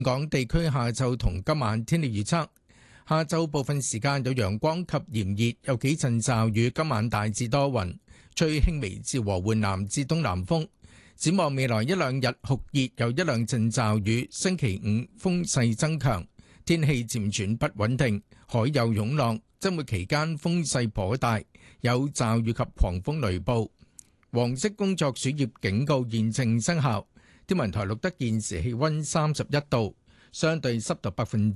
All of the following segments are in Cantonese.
港地區下晝同今晚天氣預測：下晝部分時間有陽光及炎熱，有幾陣驟雨。今晚大致多雲，吹輕微至和緩南至東南風。展望未來一兩日酷熱，有一兩陣驟雨。星期五風勢增強，天氣漸轉不穩定，海有湧浪。周末期間風勢頗大，有驟雨及狂風雷暴。黃色工作暑熱警告現正生效。天文台錄得現時氣溫31度，相對濕度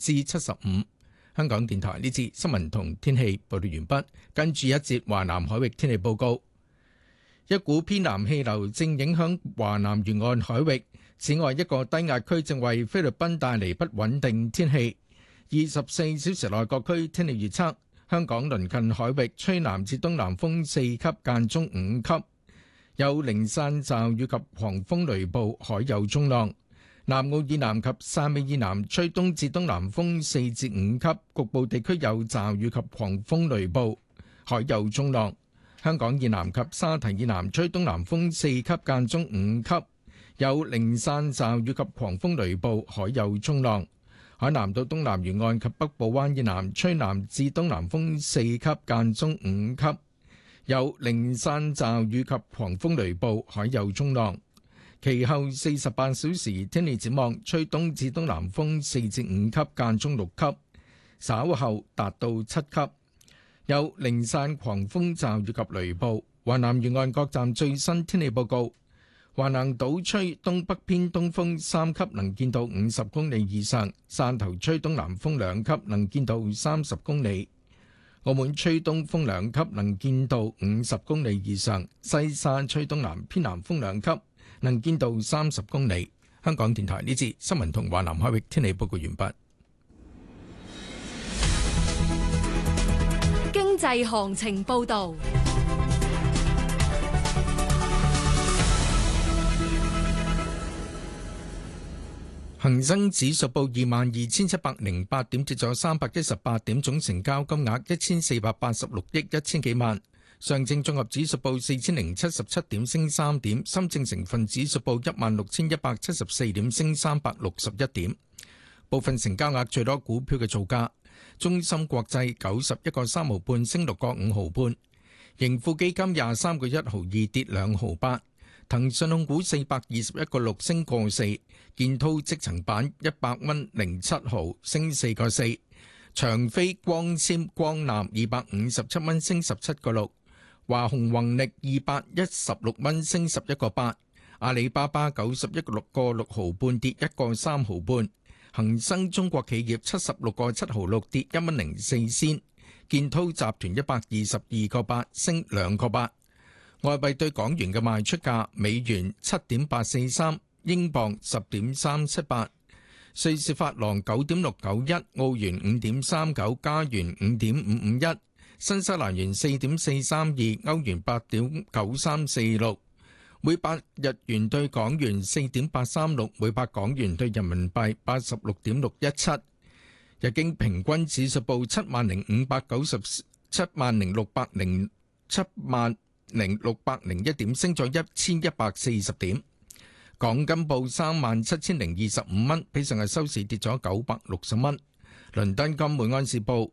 75%。香港電台呢節新聞同天氣報道完畢，跟住一節華南海域天氣報告。一股偏南氣流正影響華南沿岸海域，此外一個低壓區正為菲律賓帶嚟不穩定天氣。24小時內各區天氣預測：香港鄰近海域吹南至東南風4級間中5級。有零散驟雨及狂風雷暴，海有中浪。南澳以南及汕尾以南吹東至東南風4至5級，局部地區有驟雨及狂風雷暴，海有中浪。香港以南及沙堤以南吹東南風4級間中5級，有零散驟雨及狂風雷暴，海有中浪。海南到東南沿岸及北部灣以南吹南至東南風4級間中5級。有零散驟雨及狂風雷暴，海有中浪。其後48小時天氣展望，吹東至東南風4至5級間中6級，稍後達到7級。有零散狂風驟雨及雷暴。華南沿岸各站最新天氣報告：華南島吹東北偏東風3級，能見度50公里以上；汕頭吹東南風2級，能見度30公里。澳門吹東風2級，能見度50公里以上；西沙吹東南偏南風2級，能見度30公里。香港電台呢節新聞同華南海域天氣報告完畢。 經濟行情報導。 恒生指數報22,708點，跌咗318點，總成交金額1486億1000幾萬。上證綜合指數報4077點，升3點。深證成分指數報16174點，升361點。部分成交額最多股票嘅造價：中芯國際91個3毫半，升6個5毫半；盈富基金23個1毫2，跌2毫8；騰訊控股421個6，升個4；建滔積層板100蚊07毫，升4個4；長飛光纖光纜257蚊，升17個6；華虹宏力216蚊，升11個8；阿里巴巴91個6毫半，跌1個3毫半；恒生中國企業76個7毫6，跌1蚊04仙；建滔集團122個8，升2個8。外幣對港元嘅賣出價：美元7.843，英鎊10.378，瑞士法郎9.691，澳元5.39，加元5.551，新西蘭元4.432，歐元8.9346，每百日元對港元4.836，每百港元對人民幣86.617。日經平均指數報70601點，升咗1140點。港金報37025蚊，比上日收市跌咗960蚊。倫敦金每安士報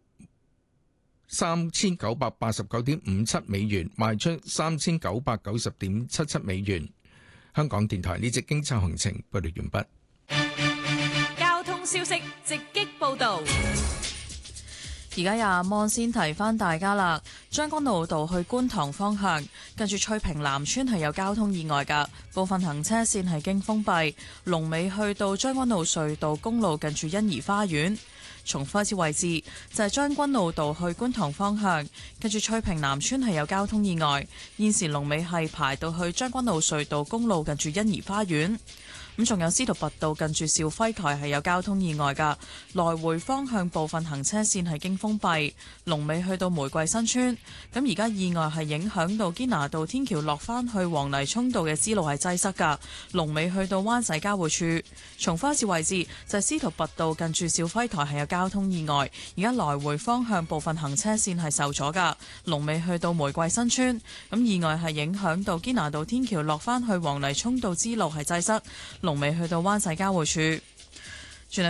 3989.57美元，賣出3990.77美元。香港電台呢節經濟行情報道完畢。 交通消息直擊報道。 而家阿摩先提翻大家啦，將軍澳道去觀塘方向，跟住翠屏南村係有交通意外㗎，部分行車線係經封閉。龍尾去到將軍澳隧道公路近住欣怡花園。重複一次位置，就係將軍澳道去觀塘方向，跟住翠屏南村係有交通意外。現時龍尾係排到去將軍澳隧道公路近住欣怡花園。咁仲有司徒拔道近住兆輝台係有交通意外㗎，來回方向部分行車線係經封閉。龍尾去到玫瑰新村。咁而家意外係影響到堅拿道天橋落返去黃泥涌道嘅支路係擠塞㗎，龍尾去到灣仔交匯處。重複一次位置，就係司徒拔道近住兆輝台係有交通意外，而家來回方向部分行車線係受阻㗎，龍尾去到玫瑰新村。咁意外係影響到堅拿道天橋落返去黃泥涌道支路係擠塞，龍尾去到灣仔交匯處。